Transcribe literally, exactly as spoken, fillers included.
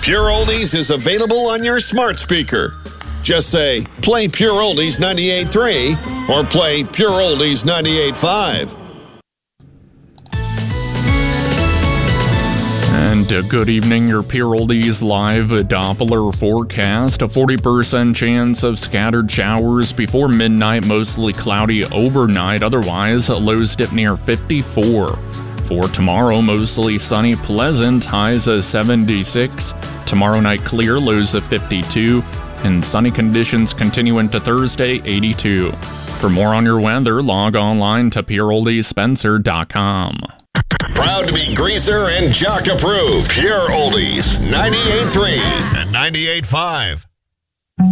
Pure Oldies is available on your smart speaker. Just say, play Pure Oldies ninety-eight point three or play Pure Oldies ninety-eight point five. And uh, good evening, your Pure Oldies live Doppler forecast. A forty percent chance of scattered showers before midnight, mostly cloudy overnight. Otherwise, lows dip near fifty-four. For tomorrow, mostly sunny, pleasant, highs of seventy-six. Tomorrow night clear, lows of fifty-two. And sunny conditions continue into Thursday, eighty-two. For more on your weather, log online to pure oldies spencer dot com. Proud to be Greaser and Jock approved. Pure Oldies ninety-eight point three and ninety-eight point five.